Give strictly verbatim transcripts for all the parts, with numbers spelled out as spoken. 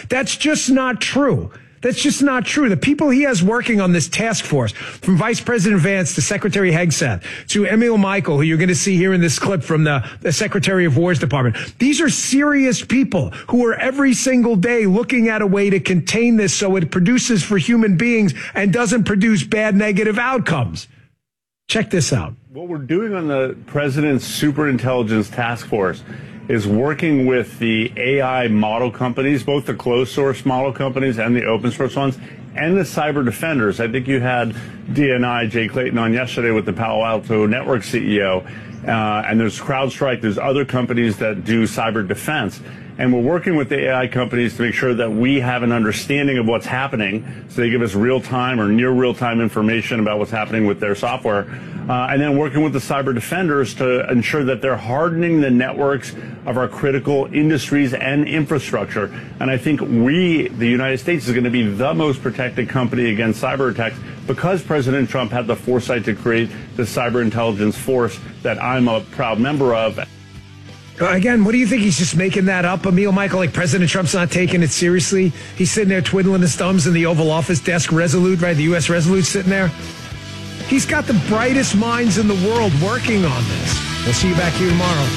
That's just not true. That's just not true. The people he has working on this task force, from Vice President Vance to Secretary Hegseth to Emil Michael, who you're going to see here in this clip from the, the Secretary of War's Department, these are serious people who are every single day looking at a way to contain this so it produces for human beings and doesn't produce bad negative outcomes. Check this out. What we're doing on the President's Superintelligence Task Force is working with the A I model companies, both the closed source model companies and the open source ones, and the cyber defenders. I think you had D N I, Jay Clayton, on yesterday with the Palo Alto Network C E O, uh, and there's CrowdStrike, there's other companies that do cyber defense. And we're working with the A I companies to make sure that we have an understanding of what's happening, so they give us real-time or near real-time information about what's happening with their software. Uh, and then working with the cyber defenders to ensure that they're hardening the networks of our critical industries and infrastructure. And I think we, the United States, is going to be the most protected company against cyber attacks because President Trump had the foresight to create the cyber intelligence force that I'm a proud member of. Again, what do you think? He's just making that up, Emil Michael? Like President Trump's not taking it seriously? He's sitting there twiddling his thumbs in the Oval Office desk, Resolute, right? The U S Resolute sitting there. He's got the brightest minds in the world working on this. We'll see you back here tomorrow.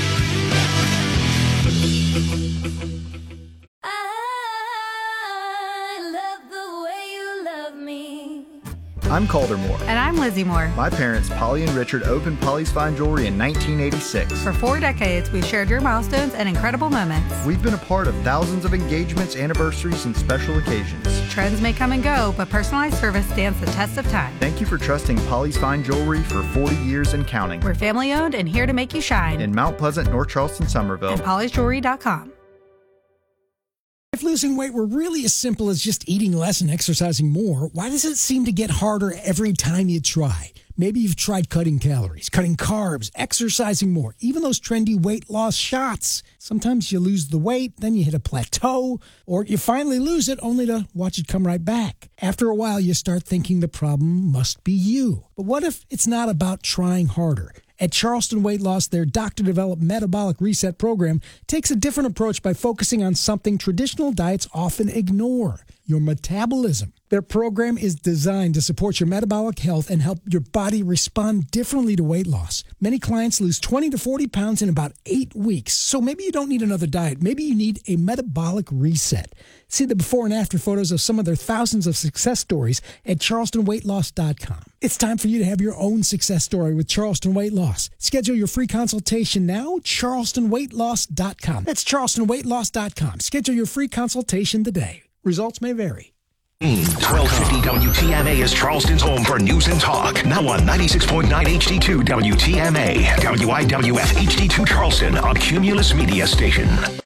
I'm Calder Moore. And I'm Lizzie Moore. My parents, Polly and Richard, opened Polly's Fine Jewelry in nineteen eighty-six. For four decades, we've shared your milestones and incredible moments. We've been a part of thousands of engagements, anniversaries, and special occasions. Trends may come and go, but personalized service stands the test of time. Thank you for trusting Polly's Fine Jewelry for forty years and counting. We're family owned and here to make you shine. In Mount Pleasant, North Charleston, Somerville. And pollys jewelry dot com. If losing weight were really as simple as just eating less and exercising more, why does it seem to get harder every time you try? Maybe you've tried cutting calories, cutting carbs, exercising more, even those trendy weight loss shots. Sometimes you lose the weight, then you hit a plateau, or you finally lose it only to watch it come right back. After a while, you start thinking the problem must be you. But what if it's not about trying harder? At Charleston Weight Loss, their doctor-developed metabolic reset program takes a different approach by focusing on something traditional diets often ignore: your metabolism. Their program is designed to support your metabolic health and help your body respond differently to weight loss. Many clients lose twenty to forty pounds in about eight weeks, so maybe you don't need another diet. Maybe you need a metabolic reset. See the before and after photos of some of their thousands of success stories at charleston weight loss dot com. It's time for you to have your own success story with Charleston Weight Loss. Schedule your free consultation now, charleston weight loss dot com. That's charleston weight loss dot com. Schedule your free consultation today. Results may vary. twelve fifty W T M A is Charleston's home for news and talk. Now on ninety-six point nine H D two W T M A. W I W F H D two Charleston, a Cumulus media station.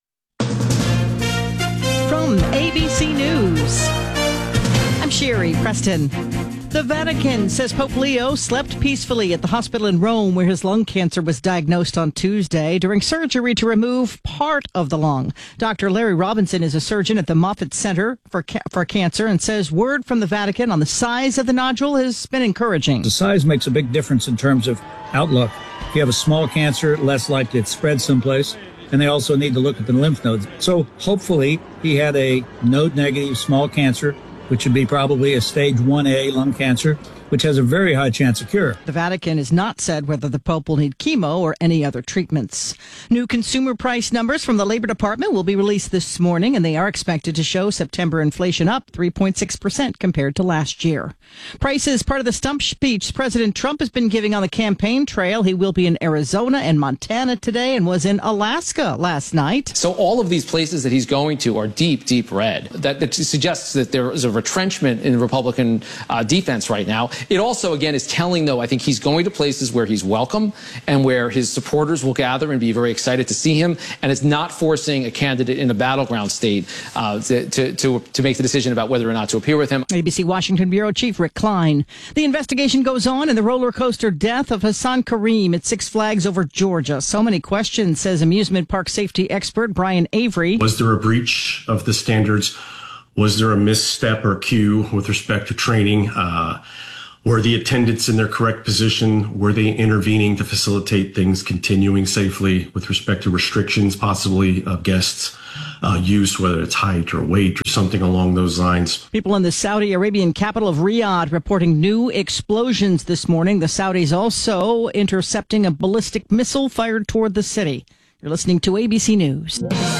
From A B C News, I'm Sherry Preston. The Vatican says Pope Leo slept peacefully at the hospital in Rome where his lung cancer was diagnosed on Tuesday during surgery to remove part of the lung. Doctor Larry Robinson is a surgeon at the Moffitt Center for ca- for Cancer and says word from the Vatican on the size of the nodule has been encouraging. The size makes a big difference in terms of outlook. If you have a small cancer, less likely it spreads someplace. And they also need to look at the lymph nodes. So hopefully he had a node-negative small cancer, which would be probably a stage one A lung cancer, which has a very high chance of cure. The Vatican has not said whether the Pope will need chemo or any other treatments. New consumer price numbers from the Labor Department will be released this morning, and they are expected to show September inflation up three point six percent compared to last year. Prices, part of the stump speech President Trump has been giving on the campaign trail. He will be in Arizona and Montana today and was in Alaska last night. So all of these places that he's going to are deep, deep red. That, that suggests that there is a retrenchment in the Republican uh, defense right now. It also, again, is telling, though, I think he's going to places where he's welcome and where his supporters will gather and be very excited to see him. And it's not forcing a candidate in a battleground state uh, to, to, to, to make the decision about whether or not to appear with him. A B C Washington Bureau Chief Rick Klein. The investigation goes on in the roller coaster death of Hassan Kareem at Six Flags over Georgia. So many questions, says amusement park safety expert Brian Avery. Was there a breach of the standards? Was there a misstep or cue with respect to training? Uh, Were the attendants in their correct position? Were they intervening to facilitate things continuing safely with respect to restrictions, possibly of guests? uh, use, whether it's height or weight or something along those lines. People in the Saudi Arabian capital of Riyadh reporting new explosions this morning. The Saudis also intercepting a ballistic missile fired toward the city. You're listening to A B C News.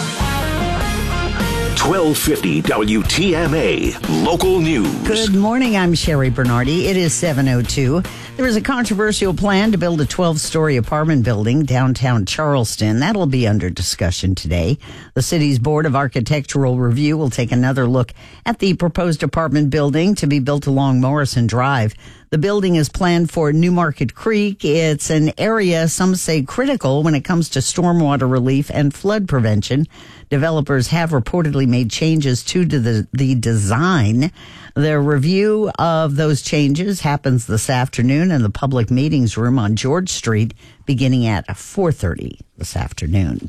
twelve fifty W T M A Local News. Good morning, I'm Sherry Bernardi. It is seven oh two. There is a controversial plan to build a twelve-story apartment building downtown Charleston. That'll be under discussion today. The city's Board of Architectural Review will take another look at the proposed apartment building to be built along Morrison Drive. The building is planned for Newmarket Creek. It's an area some say critical when it comes to stormwater relief and flood prevention. Developers have reportedly made changes to the, the design. The review of those changes happens this afternoon in the public meetings room on George Street, beginning at four thirty this afternoon.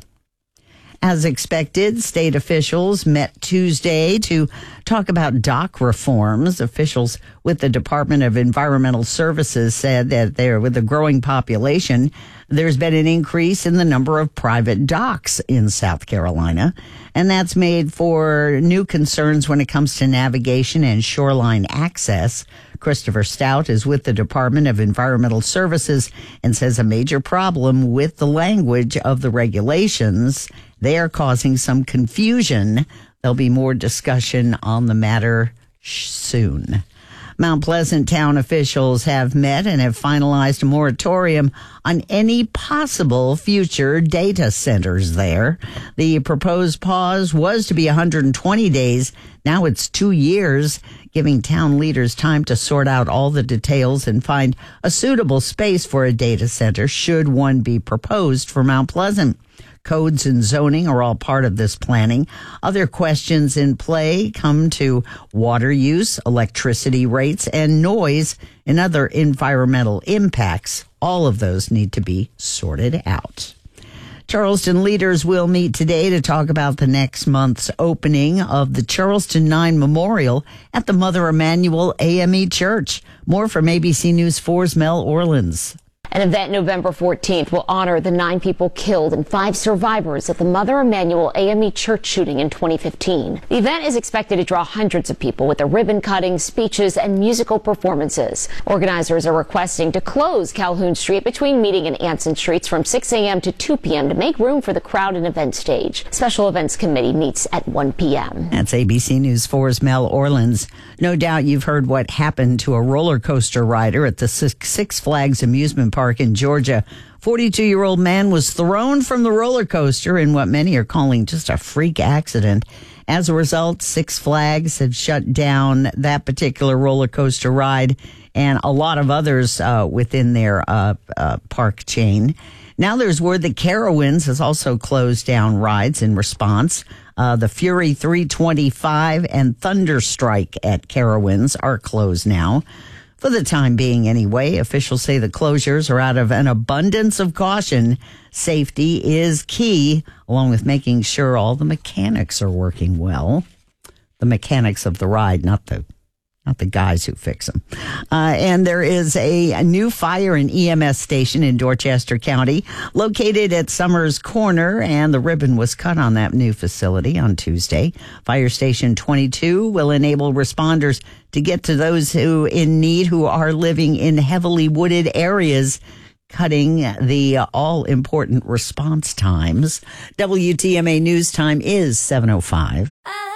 As expected, state officials met Tuesday to talk about dock reforms. Officials with the Department of Environmental Services said that there, with a growing population, there's been an increase in the number of private docks in South Carolina, and that's made for new concerns when it comes to navigation and shoreline access. Christopher Stout is with the Department of Environmental Services and says a major problem with the language of the regulations. They are causing some confusion. There'll be more discussion on the matter soon. Mount Pleasant town officials have met and have finalized a moratorium on any possible future data centers there. The proposed pause was to be one hundred twenty days. Now it's two years, giving town leaders time to sort out all the details and find a suitable space for a data center should one be proposed for Mount Pleasant. Codes and zoning are all part of this planning. Other questions in play come to water use, electricity rates, and noise and other environmental impacts. All of those need to be sorted out. Charleston leaders will meet today to talk about the next month's opening of the Charleston nine Memorial at the Mother Emanuel A M E Church. More from A B C News four's Mel Orleans. An event November fourteenth will honor the nine people killed and five survivors at the Mother Emanuel A M E Church shooting in twenty fifteen. The event is expected to draw hundreds of people with a ribbon cutting, speeches, and musical performances. Organizers are requesting to close Calhoun Street between Meeting and Anson Streets from six a.m. to two p.m. to make room for the crowd and event stage. Special Events Committee meets at one p.m. That's A B C News four's Mel Orleans. No doubt you've heard what happened to a roller coaster rider at the Six Flags amusement park in Georgia. forty-two-year-old man was thrown from the roller coaster in what many are calling just a freak accident. As a result, Six Flags have shut down that particular roller coaster ride and a lot of others uh, within their uh, uh, park chain. Now there's word that Carowinds has also closed down rides in response. Uh, the Fury three twenty-five and Thunderstrike at Carowinds are closed now. For the time being, anyway, officials say the closures are out of an abundance of caution. Safety is key, along with making sure all the mechanics are working well. The mechanics of the ride, not the not the guys who fix them. Uh, and there is a, a new fire and E M S station in Dorchester County located at Summers Corner, and the ribbon was cut on that new facility on Tuesday. Fire Station twenty-two will enable responders to get to those who in need who are living in heavily wooded areas, cutting the uh, all-important response times. W T M A News Time is seven oh five.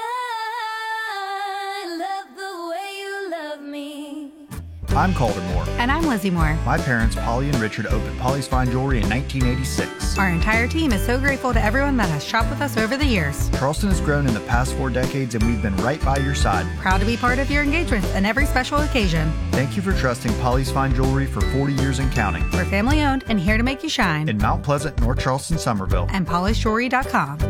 I'm Calder Moore. And I'm Lizzie Moore. My parents, Polly and Richard, opened Polly's Fine Jewelry in nineteen eighty-six. Our entire team is so grateful to everyone that has shopped with us over the years. Charleston has grown in the past four decades, and we've been right by your side. Proud to be part of your engagements and every special occasion. Thank you for trusting Polly's Fine Jewelry for forty years and counting. We're family owned and here to make you shine. In Mount Pleasant, North Charleston, Somerville. And polished jewelry dot com.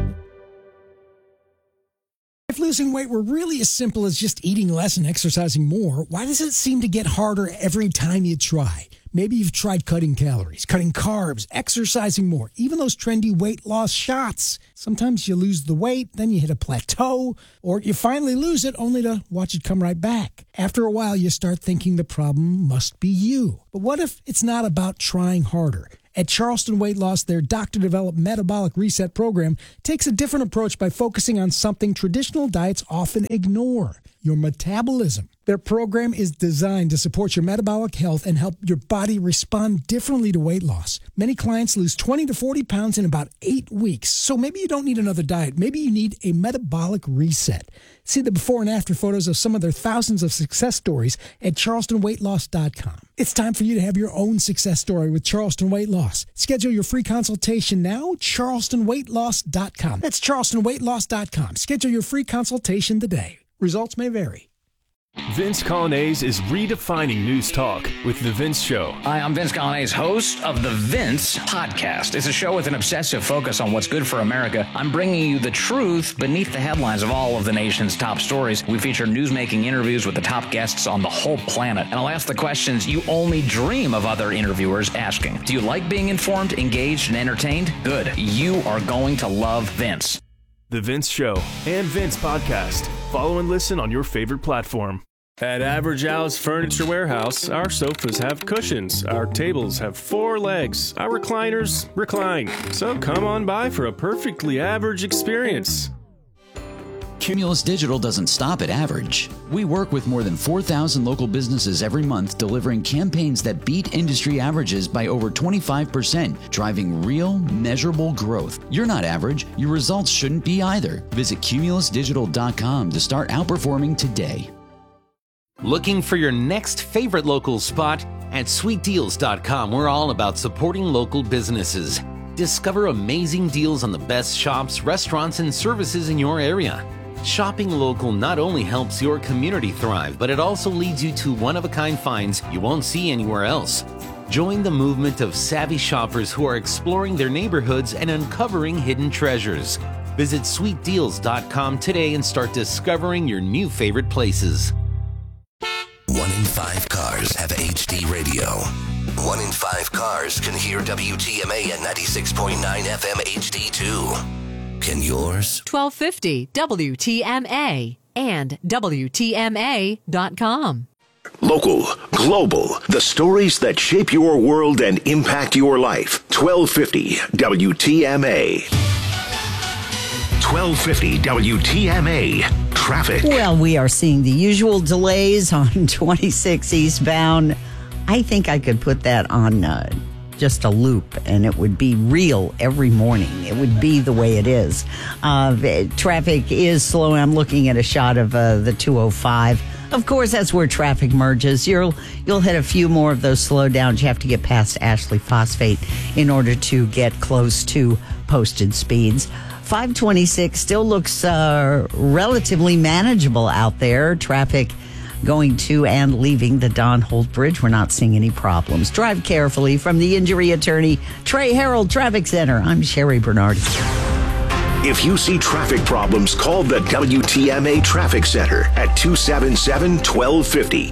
If losing weight were really as simple as just eating less and exercising more, why does it seem to get harder every time you try? Maybe you've tried cutting calories, cutting carbs, exercising more, even those trendy weight loss shots. Sometimes you lose the weight, then you hit a plateau, or you finally lose it only to watch it come right back. After a while, you start thinking the problem must be you. But what if it's not about trying harder? At Charleston Weight Loss, their doctor-developed metabolic reset program takes a different approach by focusing on something traditional diets often ignore: your metabolism. Their program is designed to support your metabolic health and help your body respond differently to weight loss. Many clients lose twenty to forty pounds in about eight weeks, so maybe you don't need another diet. Maybe you need a metabolic reset. See the before and after photos of some of their thousands of success stories at charleston weight loss dot com. It's time for you to have your own success story with Charleston Weight Loss. Schedule your free consultation now, charleston weight loss dot com. That's charleston weight loss dot com. Schedule your free consultation today. Results may vary. Vince Colonnese is redefining news talk with The Vince Show. Hi, I'm Vince Colonnese, host of The Vince Podcast. It's a show with an obsessive focus on what's good for America. I'm bringing you the truth beneath the headlines of all of the nation's top stories. We feature newsmaking interviews with the top guests on the whole planet. And I'll ask the questions you only dream of other interviewers asking. Do you like being informed, engaged, and entertained? Good. You are going to love Vince. The Vince Show and Vince Podcast. Follow and listen on your favorite platform. At Average Al's Furniture Warehouse, our sofas have cushions, our tables have four legs, our recliners recline. So come on by for a perfectly average experience. Cumulus Digital doesn't stop at average. We work with more than four thousand local businesses every month, delivering campaigns that beat industry averages by over twenty-five percent, driving real, measurable growth. You're not average. Your results shouldn't be either. Visit cumulus digital dot com to start outperforming today. Looking for your next favorite local spot? At sweet deals dot com, we're all about supporting local businesses. Discover amazing deals on the best shops, restaurants, and services in your area. Shopping local not only helps your community thrive, but it also leads you to one-of-a-kind finds you won't see anywhere else. Join the movement of savvy shoppers who are exploring their neighborhoods and uncovering hidden treasures. Visit sweet deals dot com today and start discovering your new favorite places. One in five cars have H D radio. One in five cars can hear W T M A at ninety-six point nine F M H D two. Can yours? twelve fifty W T M A and W T M A dot com. Local, global, the stories that shape your world and impact your life. twelve fifty W T M A. twelve fifty W T M A. Traffic. Well, we are seeing the usual delays on twenty-six eastbound. I think I could put that on uh, just a loop, and it would be real every morning. It would be the way it is. Uh, traffic is slow. I'm looking at a shot of uh, the two oh five. Of course, that's where traffic merges. You'll you'll hit a few more of those slowdowns. You have to get past Ashley Phosphate in order to get close to posted speeds. five twenty-six still looks uh, relatively manageable out there. Traffic going to and leaving the Don Holt Bridge. We're not seeing any problems. Drive carefully. From the injury attorney, Trey Harold Traffic Center, I'm Sherry Bernardi. If you see traffic problems, call the W T M A Traffic Center at two seven seven, twelve fifty.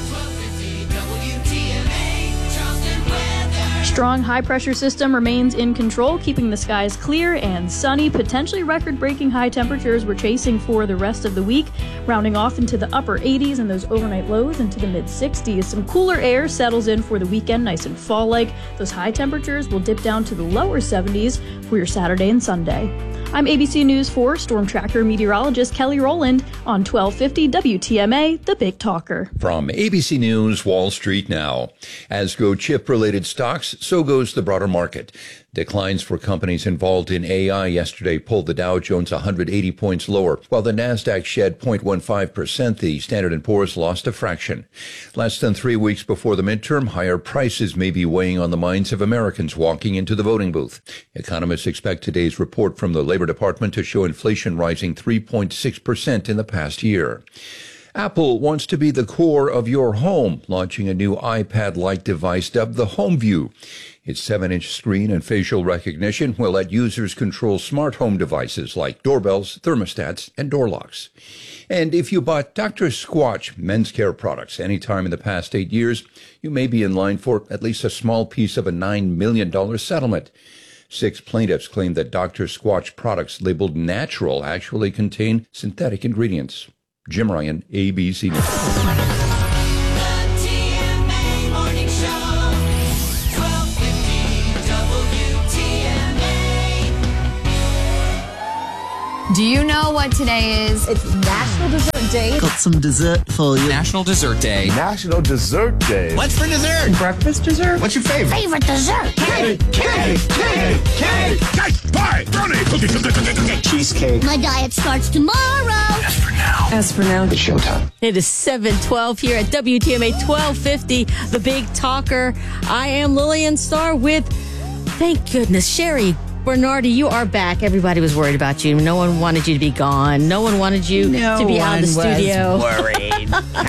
Strong high-pressure system remains in control, keeping the skies clear and sunny. Potentially record-breaking high temperatures we're chasing for the rest of the week, rounding off into the upper eighties and those overnight lows into the mid-sixties. Some cooler air settles in for the weekend, nice and fall-like. Those high temperatures will dip down to the lower seventies for your Saturday and Sunday. I'm A B C News four Storm Tracker meteorologist Kelly Rowland on twelve fifty W T M A, The Big Talker. From A B C News, Wall Street now. As go chip-related stocks, so goes the broader market. Declines for companies involved in A I yesterday pulled the Dow Jones one hundred eighty points lower, while the Nasdaq shed zero point one five percent. The Standard and Poor's lost a fraction. Less than three weeks before the midterm, higher prices may be weighing on the minds of Americans walking into the voting booth. Economists expect today's report from the Labor Department to show inflation rising three point six percent in the past year. Apple wants to be the core of your home, launching a new iPad-like device dubbed the HomeView. Its seven-inch screen and facial recognition will let users control smart home devices like doorbells, thermostats, and door locks. And if you bought Doctor Squatch men's care products anytime in the past eight years, you may be in line for at least a small piece of a nine million dollars settlement. Six plaintiffs claim that Doctor Squatch products labeled natural actually contain synthetic ingredients. Jim Ryan, A B C News. Do you know what today is? It's National Dessert Day. Got some dessert for you. National Dessert Day. National Dessert Day. What's for dessert? Breakfast dessert? What's your favorite? Favorite dessert. Cake, cake, cake, cake, cake, pie, brownie, cookie, cookie, cookie, cookie, cheesecake. My diet starts tomorrow. As for now. As for now, it's showtime. It is seven twelve here at W T M A twelve fifty, The Big Talker. I am Lillian Starr with, thank goodness, Sherry Bernardi, you are back. Everybody was worried about you. No one wanted you to be gone. No one wanted you no to be out of the studio. Worried.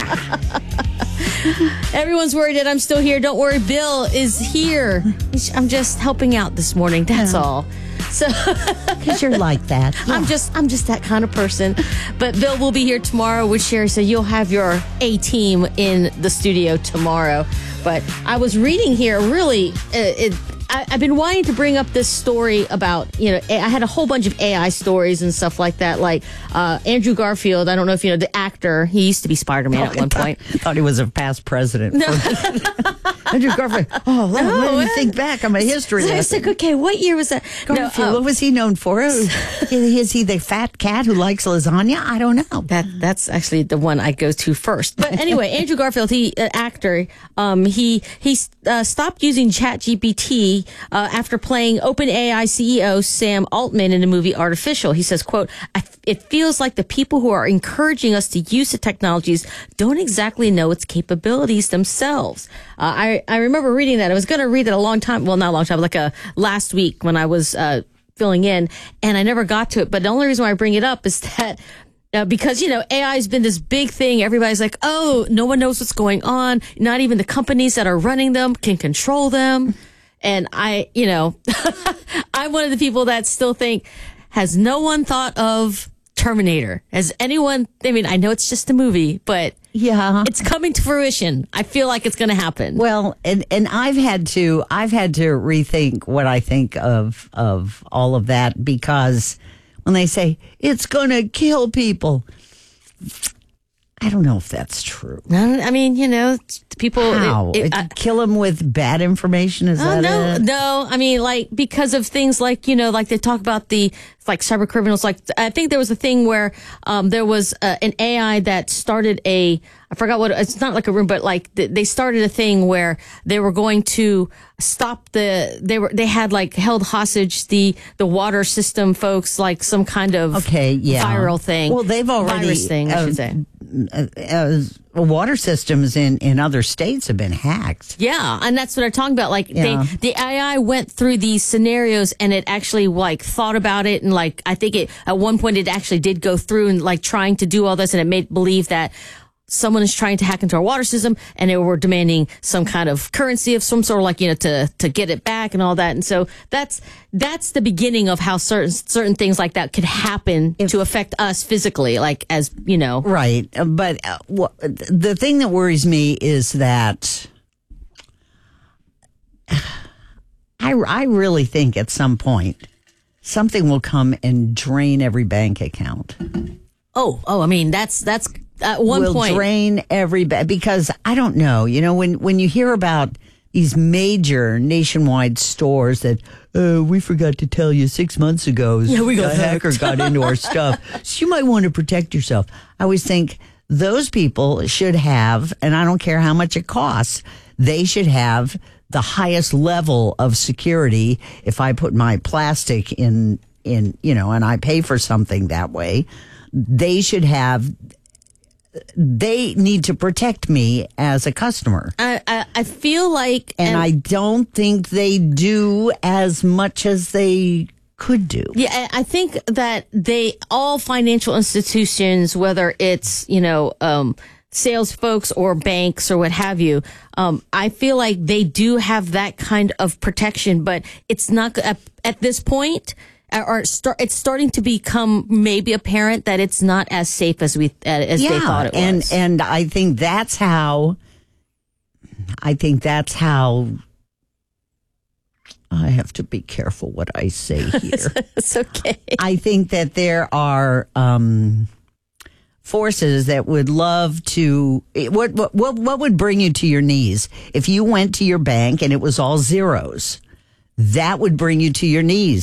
Everyone's worried that I'm still here. Don't worry, Bill is here. I'm just helping out this morning. That's yeah. all. So, because you're like that, yeah. I'm just, I'm just that kind of person. But Bill will be here tomorrow with Sherry, so you'll have your A team in the studio tomorrow. But I was reading here, really, uh, it. I, I've been wanting to bring up this story about, you know, I had a whole bunch of A I stories and stuff like that. Like uh, Andrew Garfield, I don't know if you know, the actor, he used to be Spider-Man oh, at one point. I thought he was a past president. No. Andrew Garfield. Oh, let, no, let me uh, think back on my history. So I was like, okay, what year was that? Garfield, no, um, what was he known for? Is he the fat cat who likes lasagna? I don't know. That That's actually the one I go to first. But anyway, Andrew Garfield, he an actor, um, he, he uh, stopped using ChatGPT Uh, after playing OpenAI C E O Sam Altman in the movie Artificial. He says, quote, I, it feels like the people who are encouraging us to use the technologies don't exactly know its capabilities themselves. Uh, I, I remember reading that. I was going to read it a long time. Well, not a long time, like a last week when I was uh, filling in, and I never got to it. But the only reason why I bring it up is that Uh, because, you know, A I has been this big thing. Everybody's like, oh, no one knows what's going on. Not even the companies that are running them can control them. And I, you know, I'm one of the people that still think, has no one thought of Terminator? Has anyone, I mean, I know it's just a movie, but yeah, it's coming to fruition. I feel like it's going to happen. Well, and, and I've had to, I've had to rethink what I think of, of all of that, because when they say it's going to kill people, I don't know if that's true. I mean, you know, people... How? It, it, I, kill them with bad information? Is uh, that no, it? No, I mean, like, because of things like, you know, like they talk about the, like, cyber criminals. Like, I think there was a thing where um, there was uh, an A I that started a... I forgot what... It's not like a room, but, like, they started a thing where they were going to stop the... They were they had, like, held hostage the, the water system folks, like, some kind of okay, yeah. viral thing. Well, they've already... Virus thing, I uh, should say. Uh, uh, water systems in, in other states have been hacked. Yeah, and that's what I'm talking about. Like, yeah. they, the A I went through these scenarios and it actually, like, thought about it. And, like, I think it at one point it actually did go through and, like, trying to do all this. And it made believe that someone is trying to hack into our water system and they were demanding some kind of currency of some sort, like, you know, to, to get it back and all that. And so that's, that's the beginning of how certain, certain things like that could happen if, to affect us physically, like, as, you know. Right. But uh, wh- the thing that worries me is that I, I really think at some point something will come and drain every bank account. Oh, oh, I mean, that's, that's, at one will point drain every ba- because I don't know, you know, when when you hear about these major nationwide stores that uh, we forgot to tell you six months ago, yeah, we got a hacker got into our stuff, so you might want to protect yourself. I always think those people should have, and I don't care how much it costs, they should have the highest level of security. If I put my plastic in in you know, and I pay for something that way, they should have. They need to protect me as a customer. I, I, I feel like... And, and I don't think they do as much as they could do. Yeah, I think that they, all financial institutions, whether it's, you know, um, sales folks or banks or what have you, um, I feel like they do have that kind of protection, but it's not, at, at this point... Or start, it's starting to become maybe apparent that it's not as safe as we as yeah, they thought it and, was. And I think that's how. I think that's how. I have to be careful what I say here. It's okay. I think that there are um, forces that would love to. What what what what would bring you to your knees if you went to your bank and it was all zeros? That would bring you to your knees.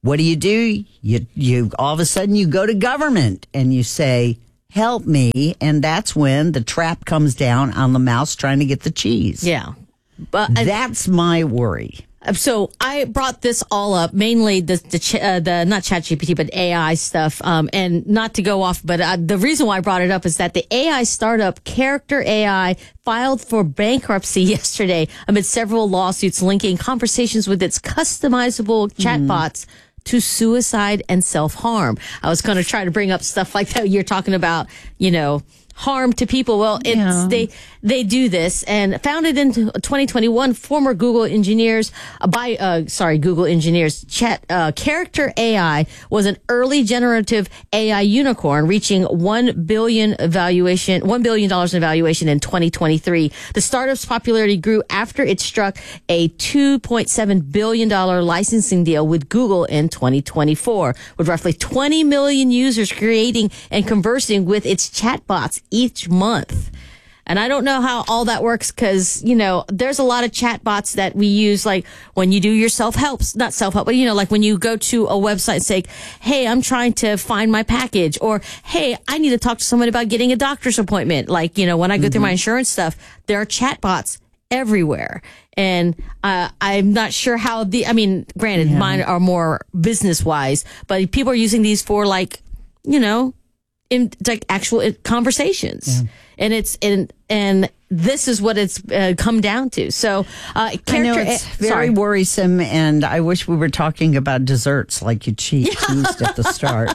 what do you do? You, you, all of a sudden you go to government and you say, help me. And that's when the trap comes down on the mouse trying to get the cheese. Yeah. But that's my worry. So I brought this all up, mainly the the, ch- uh, the not ChatGPT, but A I stuff. Um, and not to go off, but uh, the reason why I brought it up is that the A I startup Character A I filed for bankruptcy yesterday amid several lawsuits linking conversations with its customizable chatbots mm. to suicide and self-harm. I was going to try to bring up stuff like that. You're talking about, you know, harm to people. Well, it's, yeah. they, they do this, and founded in twenty twenty-one, former Google engineers, uh, by, uh, sorry, Google engineers, chat, uh, Character A I was an early generative A I unicorn reaching one billion valuation, one billion dollars in valuation in twenty twenty-three. The startup's popularity grew after it struck a two point seven billion dollars licensing deal with Google in twenty twenty-four, with roughly twenty million users creating and conversing with its chatbots each month. And I don't know how all that works because, you know, there's a lot of chatbots that we use, like when you do your self-helps, not self-help, but, you know, like when you go to a website and say, hey, I'm trying to find my package, or, hey, I need to talk to someone about getting a doctor's appointment. Like, you know, when I go mm-hmm. through my insurance stuff, there are chatbots everywhere. And uh, I'm not sure how the, I mean, granted, yeah. mine are more business-wise, but people are using these for, like, you know, in like actual conversations. Yeah. And it's in, and this is what it's uh, come down to. So, uh, character, I know it's very sorry. worrisome, and I wish we were talking about desserts like you che- teased at the start.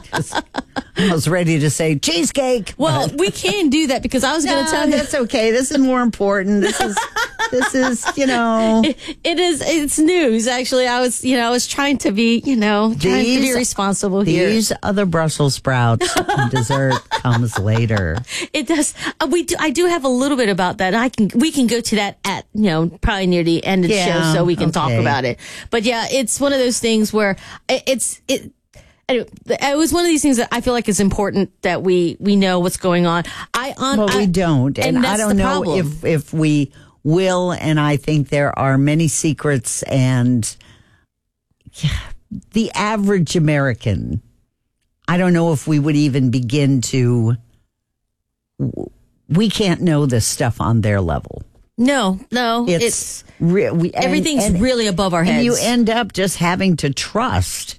I was ready to say cheesecake. Well, we can do that because I was going to no, tell you that's okay. This is more important. This is this is you know it, it is it's news. Actually, I was you know I was trying to be you know trying these, to be responsible here. These other Brussels sprouts dessert comes later. It does. Uh, we do. I do have a little bit about that. I can we can go to that at you know probably near the end of the yeah, show so we can okay. talk about it. But yeah, it's one of those things where it's it. Anyway, it was one of these things that I feel like is important that we, we know what's going on. I on well, we I, don't, and, and I don't know problem. if if we will. And I think there are many secrets, and yeah, the average American, I don't know if we would even begin to. We can't know this stuff on their level. No, no, it's, it's re- we, and, everything's and, really above our heads. And you end up just having to trust.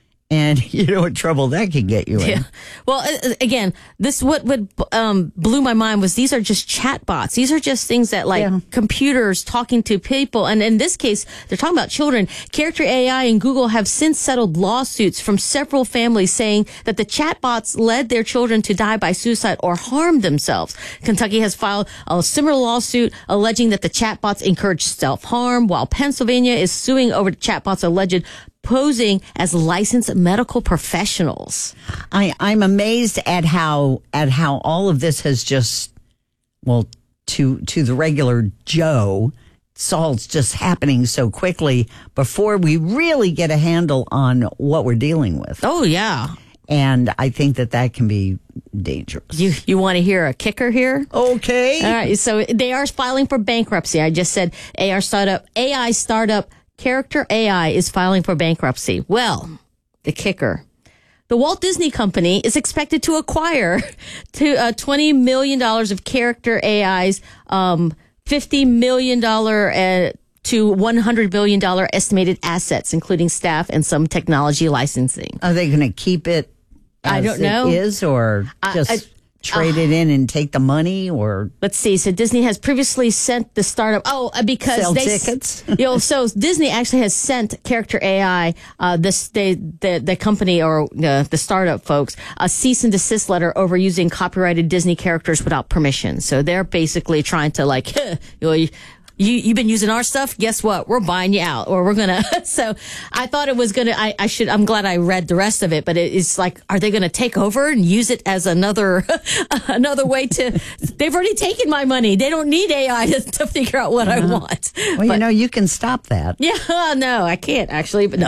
And you know what trouble that can get you in. Yeah. Well, again, this what what um, blew my mind was these are just chat bots. These are just things that like yeah. computers talking to people. And in this case, they're talking about children. Character A I and Google have since settled lawsuits from several families saying that the chat bots led their children to die by suicide or harm themselves. Kentucky has filed a similar lawsuit alleging that the chat bots encourage self-harm, while Pennsylvania is suing over the chat bots' alleged posing as licensed medical professionals. I, I'm amazed at how at how all of this has just, well, to to the regular Joe, it's all just happening so quickly before we really get a handle on what we're dealing with. Oh, yeah. And I think that that can be dangerous. You you want to hear a kicker here? Okay. All right. So they are filing for bankruptcy. I just said A I startup, A I startup Character A I is filing for bankruptcy. Well, the kicker. The Walt Disney Company is expected to acquire to uh, twenty million dollars of Character A I's um, fifty million dollars uh, to one hundred billion dollars estimated assets, including staff and some technology licensing. Are they going to keep it as I don't know. it is, or just... I, I, trade it in and take the money, or let's see. So Disney has previously sent the startup. Oh, because sell they, tickets. you know, so Disney actually has sent Character A I, uh, this they the the company or uh, the startup folks, a cease and desist letter over using copyrighted Disney characters without permission. So they're basically trying to like, you know, you, you've been using our stuff. Guess what? We're buying you out, or we're gonna. So I thought it was gonna. I, I should. I'm glad I read the rest of it, but it, it's like, are they gonna take over and use it as another another way to? They've already taken my money. They don't need A I to, to figure out what uh-huh. I want. Well, but, you know, you can stop that. Yeah, no, I can't actually. But no,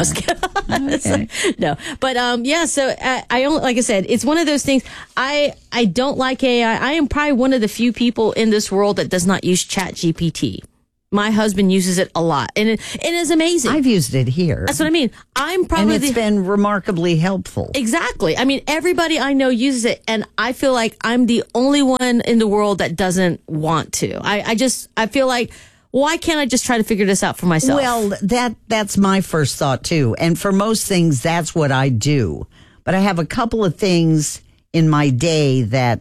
okay. no. But um, yeah. So I, I only, like I said, it's one of those things. I I don't like A I. I am probably one of the few people in this world that does not use Chat G P T. My husband uses it a lot, and it, it is amazing. I've used it here. That's what I mean. I'm probably and it's the, been remarkably helpful. Exactly. I mean, everybody I know uses it, and I feel like I'm the only one in the world that doesn't want to. I, I just, I feel like, why can't I just try to figure this out for myself? Well, that that's my first thought, too. And for most things, that's what I do. But I have a couple of things in my day that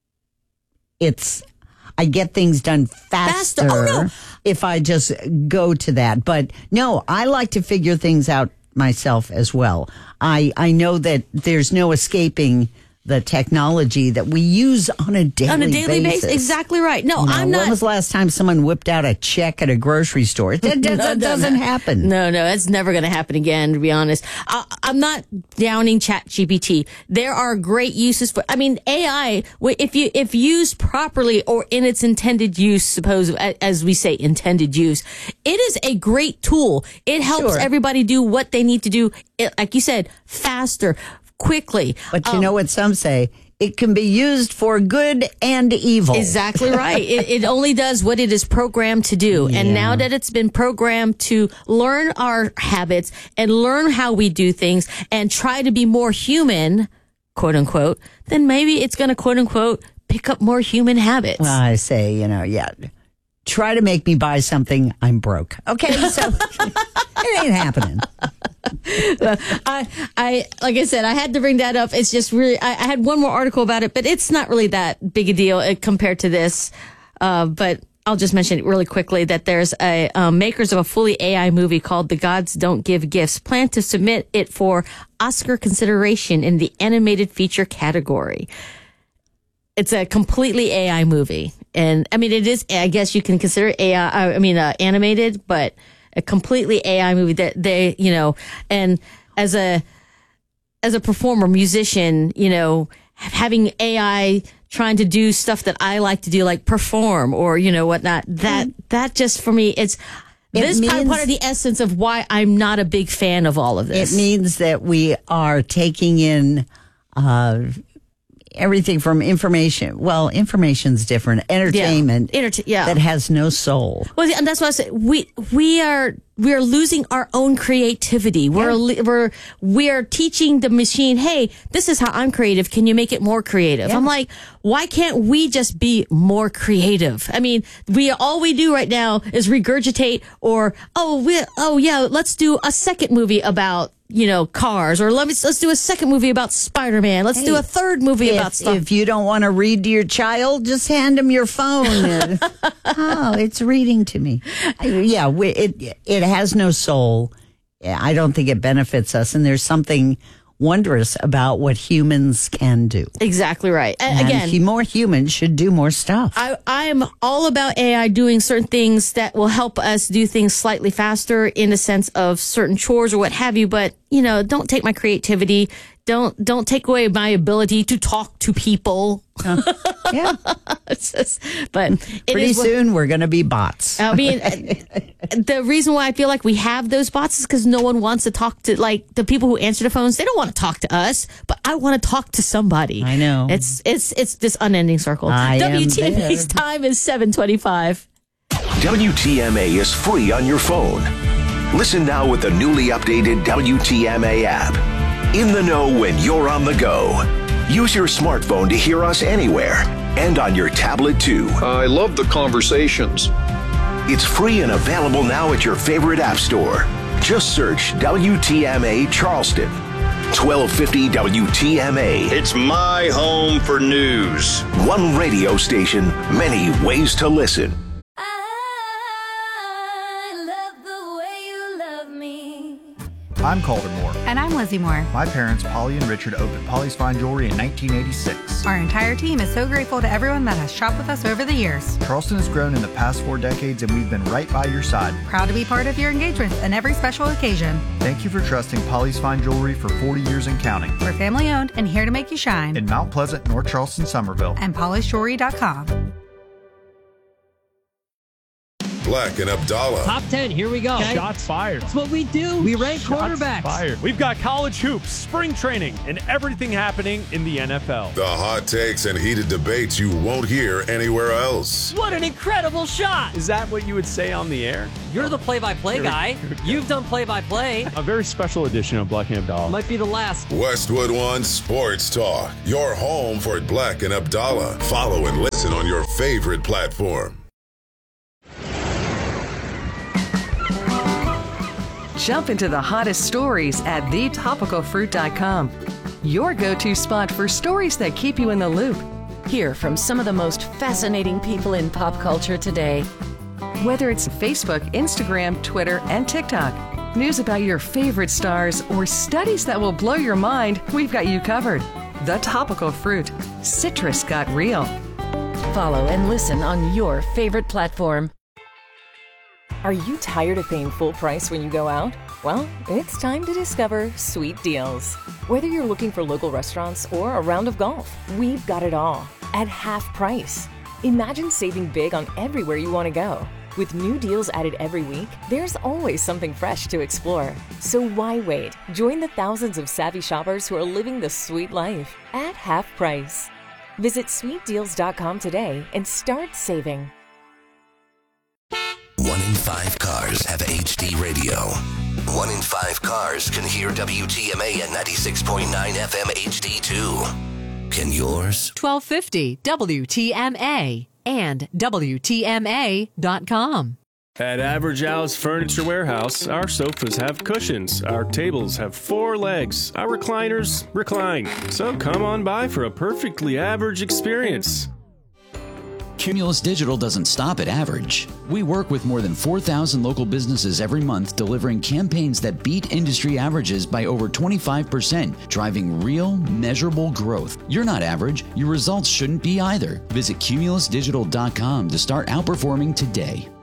it's... I get things done faster, faster. Oh, no. if I just go to that. But no, I like to figure things out myself as well. I, I know that there's no escaping the technology that we use on a daily basis. On a daily basis. basis. Exactly right. No, you know, I'm not. When was the last time someone whipped out a check at a grocery store? That, that, that doesn't no. happen. No, no, that's never going to happen again, to be honest. I, I'm not downing ChatGPT. There are great uses for, I mean, A I, if you, if used properly or in its intended use, suppose, as we say, intended use, it is a great tool. It helps sure. everybody do what they need to do, like you said, faster, quickly. But you um, know what some say? It can be used for good and evil. Exactly right. it, it only does what it is programmed to do. Yeah. And now that it's been programmed to learn our habits and learn how we do things and try to be more human, quote unquote, then maybe it's going to, quote unquote, pick up more human habits. Well, I say, you know, yeah. Try to make me buy something, I'm broke. Okay, so it ain't happening. I, I, like I said, I had to bring that up. It's just really, I, I had one more article about it, but it's not really that big a deal uh, compared to this. Uh, but I'll just mention it really quickly that there's a um, makers of a fully A I movie called The Gods Don't Give Gifts plan to submit it for Oscar consideration in the animated feature category. It's a completely A I movie. And I mean, it is, I guess you can consider A I, I mean, uh, animated, but a completely A I movie that they, you know, and as a, as a performer, musician, you know, having A I trying to do stuff that I like to do, like perform or, you know, whatnot, that, mm. that just for me, it's, It this is part of the essence of why I'm not a big fan of all of this. It means that we are taking in, uh, everything from information. Well, information's different. Entertainment yeah. Enterta- yeah. that has no soul. Well, and that's what I said. We we are we are losing our own creativity. We're yeah. we're we are teaching the machine, hey, this is how I'm creative. Can you make it more creative? Yeah. I'm like, why can't we just be more creative? I mean, we all we do right now is regurgitate or oh we oh yeah, let's do a second movie about, you know, cars, or let me, let's do a second movie about Spider-Man. Let's hey, do a third movie if, about stuff. If you don't want to read to your child, just hand them your phone. Oh, it's reading to me. Yeah, we, it it has no soul. I don't think it benefits us, and there's something wondrous about what humans can do. Exactly right. And, and again, more humans should do more stuff. I, I'm all about A I doing certain things that will help us do things slightly faster in the sense of certain chores or what have you. But, you know, don't take my creativity. Don't don't take away my ability to talk to people. Uh, yeah. It's just, but it pretty is what, soon we're going to be bots. I mean, the reason why I feel like we have those bots is because no one wants to talk to, like, the people who answer the phones. They don't want to talk to us, but I want to talk to somebody. I know. It's it's it's this unending circle. I W T M A's am there. time is seven twenty-five. W T M A is free on your phone. Listen now with the newly updated W T M A app. In the know when you're on the go. Use your smartphone to hear us anywhere and on your tablet too. I love the conversations. It's free and available now at your favorite app store. Just search W T M A Charleston. twelve fifty W T M A. It's my home for news. One radio station, many ways to listen. I'm Calder Moore. And I'm Lizzie Moore. My parents, Polly and Richard, opened Polly's Fine Jewelry in nineteen eighty-six. Our entire team is so grateful to everyone that has shopped with us over the years. Charleston has grown in the past four decades, and we've been right by your side. Proud to be part of your engagements and every special occasion. Thank you for trusting Polly's Fine Jewelry for forty years and counting. We're family owned and here to make you shine. In Mount Pleasant, North Charleston, Somerville. And polished jewelry dot com. Black and Abdallah. Top ten, here we go. Okay. Shots fired. That's what we do. We rank Shots quarterbacks. Fired. We've got college hoops, spring training, and everything happening in the N F L. The hot takes and heated debates you won't hear anywhere else. What an incredible shot. Is that what you would say on the air? You're the play-by-play guy. You've done play-by-play. A very special edition of Black and Abdallah. Might be the last. Westwood One Sports Talk. Your home for Black and Abdallah. Follow and listen on your favorite platform. Jump into the hottest stories at the topical fruit dot com. Your go-to spot for stories that keep you in the loop. Hear from some of the most fascinating people in pop culture today. Whether it's Facebook, Instagram, Twitter, and TikTok, news about your favorite stars, or studies that will blow your mind, we've got you covered. The Topical Fruit. Citrus got real. Follow and listen on your favorite platform. Are you tired of paying full price when you go out? Well, it's time to discover Sweet Deals. Whether you're looking for local restaurants or a round of golf, we've got it all at half price. Imagine saving big on everywhere you want to go. With new deals added every week, there's always something fresh to explore. So why wait? Join the thousands of savvy shoppers who are living the sweet life at half price. Visit sweet deals dot com today and start saving. One in five cars have H D radio. One in five cars can hear W T M A at ninety-six point nine F M H D too. Can yours? twelve fifty W T M A and W T M A dot com. At Average Al's Furniture Warehouse, our sofas have cushions, our tables have four legs, our recliners recline. So come on by for a perfectly average experience. Cumulus Digital doesn't stop at average. We work with more than four thousand local businesses every month, delivering campaigns that beat industry averages by over twenty-five percent, driving real, measurable growth. You're not average. Your results shouldn't be either. Visit cumulus digital dot com to start outperforming today.